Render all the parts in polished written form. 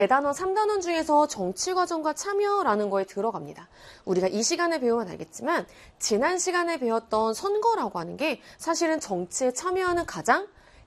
대단원 3단원 중에서 정치과정과 참여라는 거에 들어갑니다. 우리가 이 시간에 배우면 알겠지만 지난 시간에 배웠던 선거라고 하는 게 사실은 정치에 참여하는 가장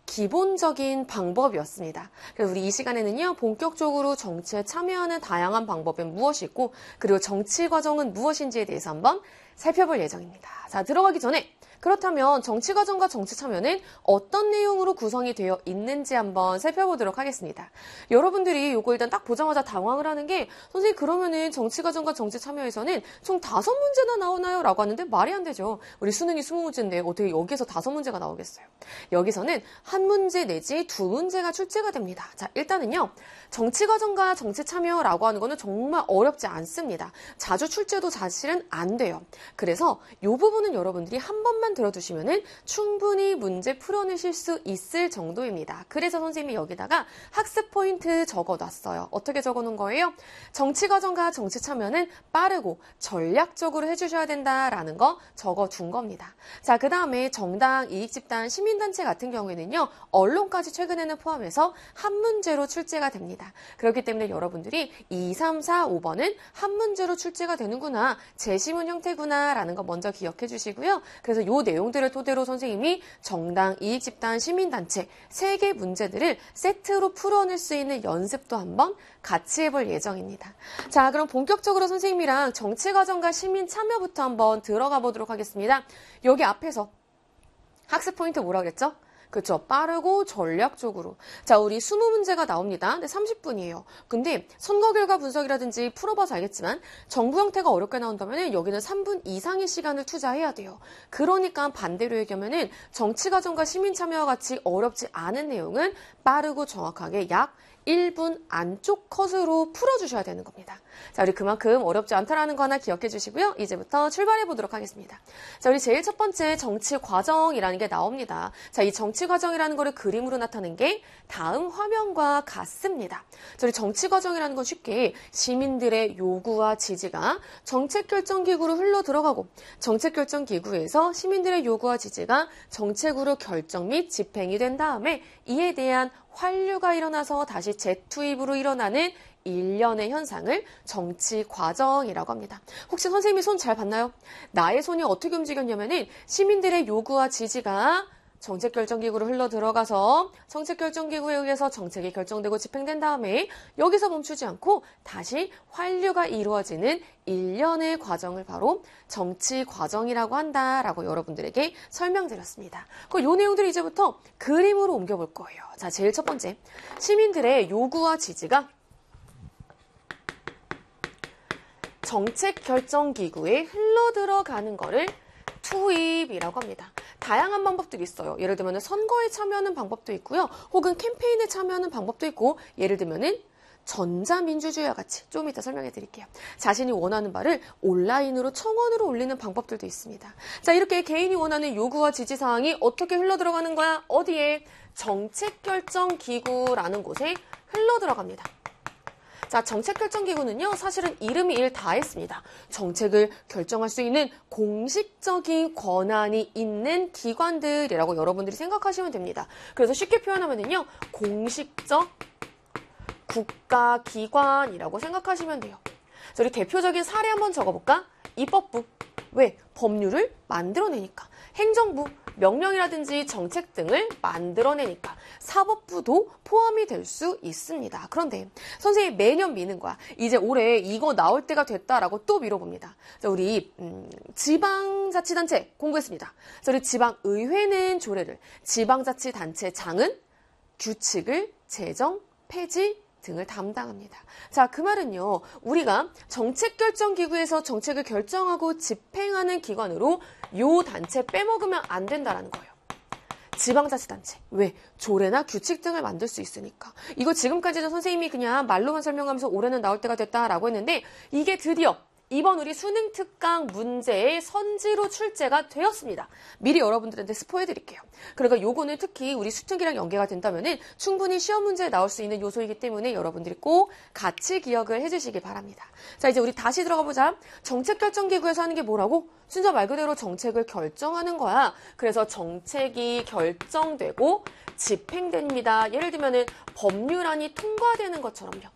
기본적인 방법이었습니다. 그래서 우리 이 시간에는요, 본격적으로 정치에 참여하는 다양한 방법은 무엇이 있고, 그리고 정치 과정은 무엇인지에 대해서 한번 살펴볼 예정입니다. 자, 들어가기 전에 그렇다면 정치 과정과 정치 참여는 어떤 내용으로 구성이 되어 있는지 한번 살펴보도록 하겠습니다. 여러분들이 이거 일단 딱 보자마자 당황을 하는 게 선생님 그러면은 정치 과정과 정치 참여에서는 총 5문제나 나오나요? 라고 하는데 말이 안 되죠. 우리 수능이 20문제인데 어떻게 여기서 5문제가 나오겠어요? 여기서는 한 문제 내지 2문제가 출제가 됩니다. 자, 일단은요. 정치 과정과 정치 참여라고 하는 거는 정말 어렵지 않습니다. 자주 출제도 사실은 안 돼요. 그래서 이 부분은 여러분들이 한 번만 들어두시면은 충분히 문제 풀어내실 수 있을 정도입니다. 그래서 선생님이 여기다가 학습 포인트 적어놨어요. 어떻게 적어놓은 거예요? 정치 과정과 정치 참여는 빠르고 전략적으로 해주셔야 된다라는 거 적어둔 겁니다. 자, 그 다음에 정당, 이익집단, 시민단체 같은 경우에는요. 언론까지 최근에는 포함해서 한 문제로 출제가 됩니다. 그렇기 때문에 여러분들이 2, 3, 4, 5번은 한 문제로 출제가 되는구나, 제시문 형태구나 라는 거 먼저 기억해 주시고요. 그래서 이 내용들을 토대로 선생님이 정당, 이익집단, 시민단체 3개 문제들을 세트로 풀어낼 수 있는 연습도 한번 같이 해볼 예정입니다. 자, 그럼 본격적으로 선생님이랑 정치과정과 시민 참여부터 한번 들어가 보도록 하겠습니다. 여기 앞에서 학습 포인트 뭐라 그랬죠? 그렇죠. 빠르고 전략적으로. 자, 우리 20문제가 나옵니다. 근데 30분이에요. 근데 선거 결과 분석이라든지 풀어봐서 알겠지만 정부 형태가 어렵게 나온다면 여기는 3분 이상의 시간을 투자해야 돼요. 그러니까 반대로 얘기하면 정치 과정과 시민 참여와 같이 어렵지 않은 내용은 빠르고 정확하게 약 1분 안쪽 컷으로 풀어주셔야 되는 겁니다. 자, 우리 그만큼 어렵지 않다라는 거 하나 기억해 주시고요. 이제부터 출발해 보도록 하겠습니다. 자, 우리 제일 첫 번째 정치 과정이라는 게 나옵니다. 자, 이 정치 과정이라는 거를 그림으로 나타낸 게 다음 화면과 같습니다. 자, 우리 정치 과정이라는 건 쉽게 시민들의 요구와 지지가 정책결정기구로 흘러 들어가고 정책결정기구에서 시민들의 요구와 지지가 정책으로 결정 및 집행이 된 다음에 이에 대한 환류가 일어나서 다시 재투입으로 일어나는 일련의 현상을 정치 과정이라고 합니다. 혹시 선생님이 손 잘 봤나요? 나의 손이 어떻게 움직였냐면은 시민들의 요구와 지지가 정책결정기구로 흘러 들어가서 정책결정기구에 의해서 정책이 결정되고 집행된 다음에 여기서 멈추지 않고 다시 환류가 이루어지는 일련의 과정을 바로 정치 과정이라고 한다라고 여러분들에게 설명드렸습니다. 그럼 이 내용들을 이제부터 그림으로 옮겨볼 거예요. 자, 제일 첫 번째, 시민들의 요구와 지지가 정책결정기구에 흘러 들어가는 거를 투입이라고 합니다. 다양한 방법들이 있어요. 예를 들면 선거에 참여하는 방법도 있고요. 혹은 캠페인에 참여하는 방법도 있고, 예를 들면은 전자민주주의와 같이 좀 이따 설명해 드릴게요. 자신이 원하는 바를 온라인으로 청원으로 올리는 방법들도 있습니다. 자, 이렇게 개인이 원하는 요구와 지지사항이 어떻게 흘러 들어가는 거야? 어디에? 정책결정기구라는 곳에 흘러 들어갑니다. 자, 정책결정기구는요, 사실은 이름이 일 다 했습니다. 정책을 결정할 수 있는 공식적인 권한이 있는 기관들이라고 여러분들이 생각하시면 됩니다. 그래서 쉽게 표현하면요, 공식적 국가기관이라고 생각하시면 돼요. 자, 우리 대표적인 사례 한번 적어볼까? 입법부. 왜? 법률을 만들어내니까. 행정부. 명령이라든지 정책 등을 만들어내니까. 사법부도 포함이 될 수 있습니다. 그런데 선생님 매년 미는 거야. 이제 올해 이거 나올 때가 됐다라고 또 미뤄봅니다. 자, 우리 지방자치단체 공부했습니다. 자, 우리 지방의회는 조례를, 지방자치단체장은 규칙을 제정, 폐지 등을 담당합니다. 자, 그 말은요, 우리가 정책결정기구에서 정책을 결정하고 집행하는 기관으로 요 단체 빼먹으면 안 된다라는 거예요. 지방자치단체. 왜? 조례나 규칙 등을 만들 수 있으니까. 이거 지금까지는 선생님이 그냥 말로만 설명하면서 올해는 나올 때가 됐다라고 했는데 이게 드디어 이번 우리 수능 특강 문제의 선지로 출제가 되었습니다. 미리 여러분들한테 스포해드릴게요. 그러니까 요거는 특히 우리 수특기랑 연계가 된다면은 충분히 시험 문제에 나올 수 있는 요소이기 때문에 여러분들이 꼭 같이 기억을 해주시기 바랍니다. 자, 이제 우리 다시 들어가 보자. 정책결정기구에서 하는 게 뭐라고? 순서 말 그대로 정책을 결정하는 거야. 그래서 정책이 결정되고 집행됩니다. 예를 들면은 법률안이 통과되는 것처럼요.